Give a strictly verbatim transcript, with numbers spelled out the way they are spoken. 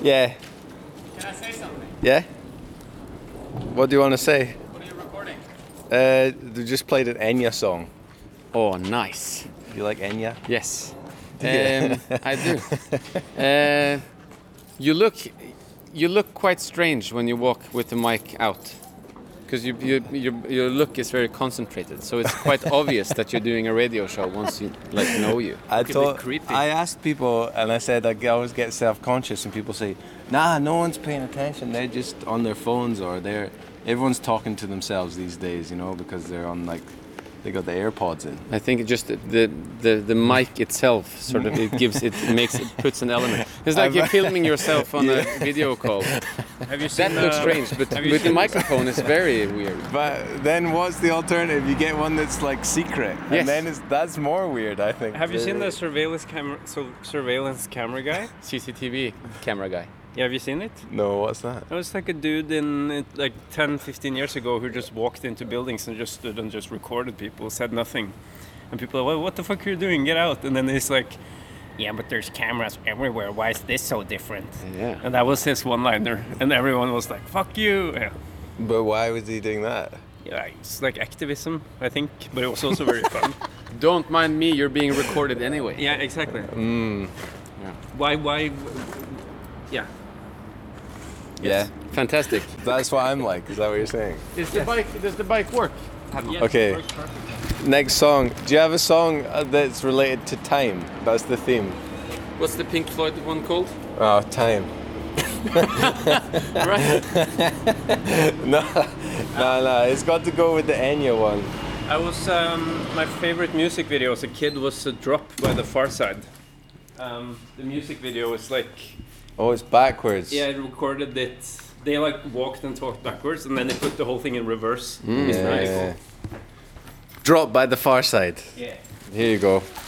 Yeah. Can I say something? Yeah? What do you want to say? What are you recording? Uh, they just played an Enya song. Oh, nice. You like Enya? Yes. Do you? Um, I do. Uh, you look, you look quite strange when you walk with the mic out, because you, you, your your look is very concentrated. So it's quite obvious that you're doing a radio show once you like know you. I Look a bit thought creepy. I asked people, and I said I always get self-conscious, and people say, "Nah, no one's paying attention. They're just on their phones, or they're everyone's talking to themselves these days, you know, because they're on like they got the AirPods in." I think it just the, the the the mic itself sort of it gives it makes it puts an element. It's like you're filming yourself on Yeah. a video call. Have you seen That looks uh, strange, but have you with the seen- microphone it's very weird. But then what's the alternative? You get one that's like secret, Yes. and then it's, that's more weird, I think. Have you seen the surveillance camera so surveillance camera guy? C C T V camera guy. Yeah, have you seen it? No, what's that? It was like a dude in it, like ten, fifteen years ago who just walked into buildings and just stood and just recorded people, said nothing. And people are, well, what the fuck are you doing? Get out. And then he's like, yeah, but there's cameras everywhere. Why is this so different? Yeah. And that was his one-liner. And everyone was like, fuck you. Yeah, But why was he doing that? yeah it's like activism, I think. But it was also very fun. Don't mind me, you're being recorded anyway. Yeah, exactly. Mm. Yeah. Why, why, yeah. Yeah, Fantastic. that's what I'm like. Is that what you're saying? Is the bike does the bike work? Yes, Okay. it works perfect. Next song. Do you have a song uh, that's related to time? That's the theme. What's the Pink Floyd one called? Oh, time. Right. No, no, no. It's got to go with the Enya one. I was um, my favorite music video as a kid was a Drop by The Far Side. Um, the music video was like, Oh, it's backwards. yeah, I recorded it. They like walked and talked backwards, and then they put the whole thing in reverse. Mm, It's yeah, really yeah. cool. Drop by the Far Side. Yeah. Here you go.